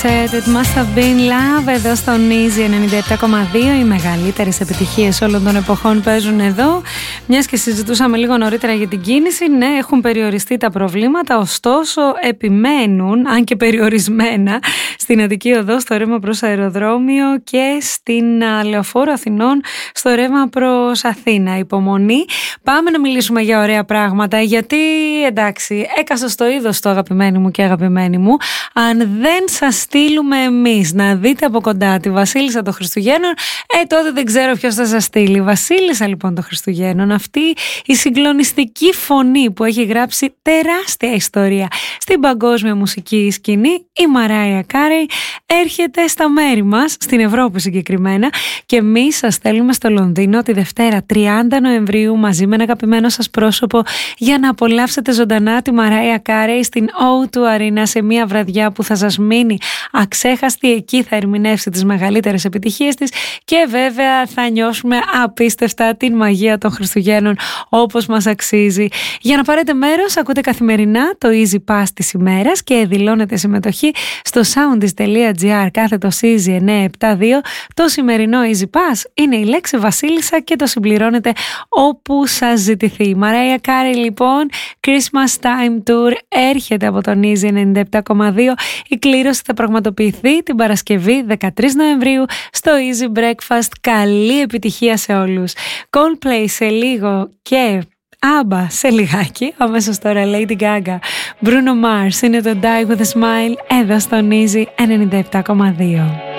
It must have been love εδώ στο Easy 97,2. Οι μεγαλύτερες επιτυχίες όλων των εποχών παίζουν εδώ. Μιας και συζητούσαμε λίγο νωρίτερα για την κίνηση, ναι, έχουν περιοριστεί τα προβλήματα, ωστόσο επιμένουν, αν και περιορισμένα, στην Αττική Οδό, στο ρεύμα προς αεροδρόμιο και στην Λεωφόρο Αθηνών, στο ρεύμα προς Αθήνα. Υπομονή. Πάμε να μιλήσουμε για ωραία πράγματα, γιατί εντάξει, έκασα στο είδος το αγαπημένοι μου και αγαπημένοι μου. Αν δεν σας στείλουμε εμείς να δείτε από κοντά τη Βασίλισσα των Χριστουγέννων, τότε δεν ξέρω ποιος θα σας στείλει. Η Βασίλισσα λοιπόν των Χριστουγέννων, αυτή η συγκλονιστική φωνή που έχει γράψει τεράστια ιστορία στην παγκόσμια μουσική σκηνή, η Μαράια Κάρεϊ, έρχεται στα μέρη μας, στην Ευρώπη συγκεκριμένα, και εμείς σας στέλνουμε στο Λονδίνο τη Δευτέρα 30 Νοεμβρίου μαζί με ένα αγαπημένο σας πρόσωπο για να απολαύσετε ζωντανά τη Μαράια Κάρεϊ στην O2 Arena σε μια βραδιά που θα σας μείνει αξέχαστη. Εκεί θα ερμηνεύσει τις μεγαλύτερες επιτυχίες της και βέβαια θα νιώσουμε απίστευτα την μαγεία των Χριστουγέννων όπως μας αξίζει. Για να πάρετε μέρος, ακούτε καθημερινά το Easy Pass της ημέρας και δηλώνετε συμμετοχή στο soundis.gr/Easy 972. Το σημερινό Easy Pass είναι η λέξη Βασίλισσα και το συμπληρώνετε όπου σας ζητηθεί. Η Μαράια Κάρεϊ λοιπόν, Christmas Time Tour, έρχεται από τον Easy 97,2. Η κλήρωση θα πραγματοποιηθεί την Παρασκευή 13 Νοεμβρίου στο Easy Breakfast. Καλή επιτυχία σε όλους. Coldplay σε λίγο και ABBA σε λιγάκι. Αμέσως τώρα Lady Gaga, Bruno Mars, είναι το Die With A Smile εδώ στον Easy 97,2.